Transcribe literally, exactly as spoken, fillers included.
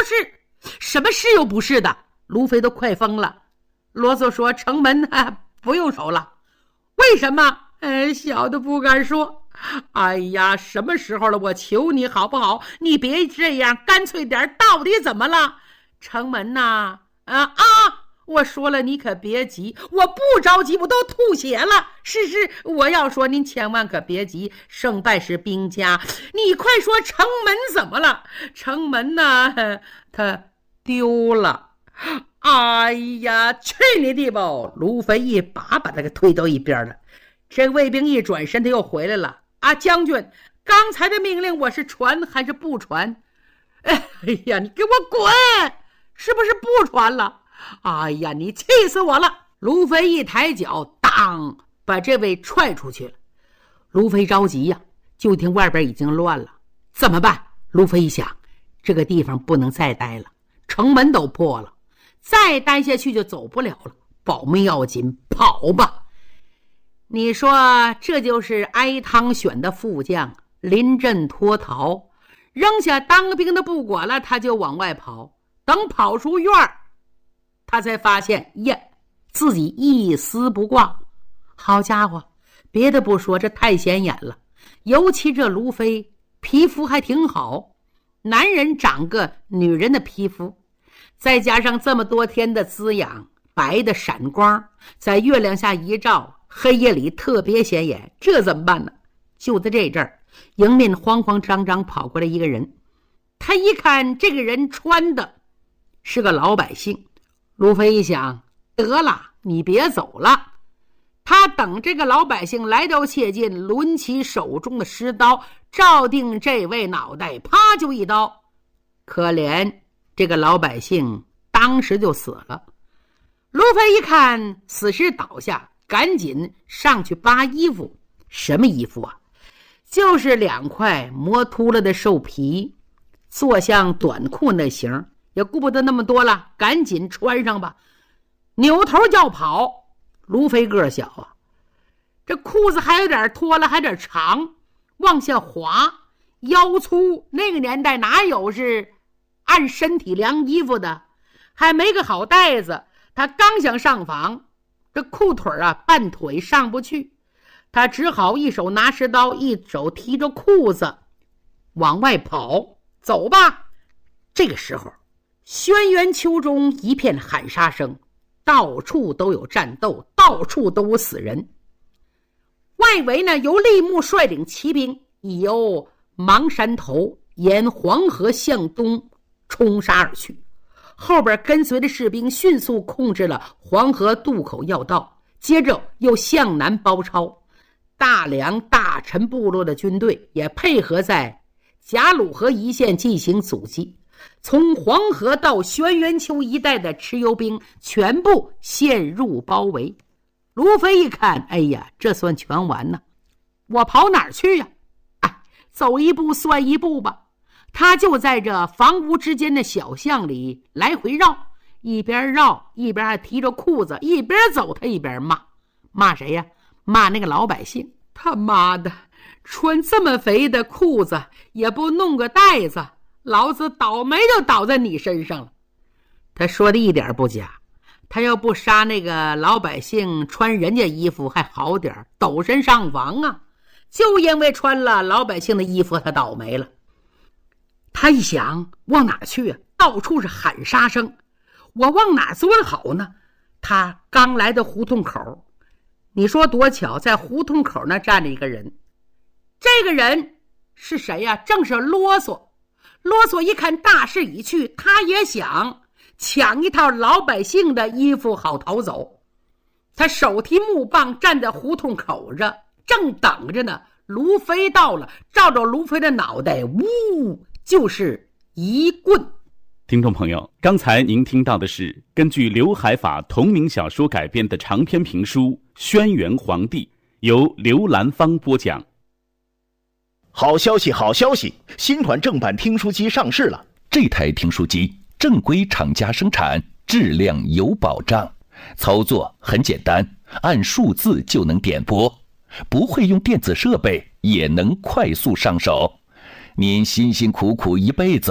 是，什么是又不是的？卢飞都快疯了，啰嗦说城门啊不用守了。为什么？哎，小的不敢说。哎呀，什么时候了？我求你好不好？你别这样，干脆点，到底怎么了？城门呐，啊啊！我说了，你可别急，我不着急，我都吐血了。是是，我要说，您千万可别急，胜败是兵家。你快说，城门怎么了？城门呢？他丢了。哎呀，去你的吧！卢飞一把把他给推到一边了。这卫兵一转身，他又回来了。啊，将军，刚才的命令我是传还是不传？哎呀，你给我滚！是不是不传了？哎呀，你气死我了！卢飞一抬脚，当把这位踹出去了。卢飞着急呀，就听外边已经乱了，怎么办？卢飞一想，这个地方不能再待了，城门都破了，再待下去就走不了了，保命要紧，跑吧。你说这就是挨汤选的副将，临阵脱逃，扔下当兵的不管了，他就往外跑。等跑出院儿，他才发现呀，自己一丝不挂。好家伙，别的不说，这太显眼了。尤其这卢飞皮肤还挺好，男人长个女人的皮肤，再加上这么多天的滋养，白的闪光，在月亮下一照，黑夜里特别显眼。这怎么办呢？就在这阵儿，迎面慌慌张张跑过来一个人。他一看这个人穿的是个老百姓，卢飞一想，得了，你别走了。他等这个老百姓来到切近，抡起手中的石刀，照定这位脑袋，啪就一刀。可怜这个老百姓当时就死了。卢飞一看死尸倒下，赶紧上去扒衣服。什么衣服啊？就是两块磨秃了的兽皮，做像短裤那型，也顾不得那么多了，赶紧穿上吧。扭头就跑。卢飞个小啊，这裤子还有点脱了，还有点长，往下滑，腰粗。那个年代哪有是按身体量衣服的？还没个好带子。他刚想上房，这裤腿啊半腿上不去，他只好一手拿石刀，一手提着裤子往外跑。走吧。这个时候轩辕丘中一片喊杀声，到处都有战斗，到处都有死人。外围呢，由厉木率领骑兵，已由芒山头沿黄河向东冲杀而去，后边跟随的士兵迅速控制了黄河渡口要道，接着又向南包抄。大梁大陈部落的军队也配合在贾鲁河一线进行阻击，从黄河到轩辕丘一带的持油兵全部陷入包围。卢飞一看，哎呀，这算全完呢，我跑哪儿去呀？哎，走一步算一步吧。他就在这房屋之间的小巷里来回绕，一边绕一边还提着裤子，一边走他一边骂。骂谁呀？骂那个老百姓。他妈的，穿这么肥的裤子也不弄个带子，老子倒霉就倒在你身上了。他说的一点不假，他要不杀那个老百姓穿人家衣服还好点，抖身上房啊，就因为穿了老百姓的衣服他倒霉了。他一想，往哪去啊？到处是喊杀声，我往哪钻好呢？他刚来的胡同口，你说多巧，在胡同口那站着一个人。这个人是谁呀？正是啰嗦。啰嗦一看大势已去，他也想抢一套老百姓的衣服好逃走。他手提木棒站在胡同口着，正等着呢。卢飞到了，照着卢飞的脑袋，呜，就是一棍。 听众朋友，刚才您听到的是根据刘海法同名小说改编的长篇评书《轩辕皇帝》，由刘兰芳播讲。 好消息，好消息！新款正版听书机上市了。 这台听书机正规厂家生产，质量有保障，操作很简单，按数字就能点播，不会用电子设备也能快速上手。您辛辛苦苦一辈子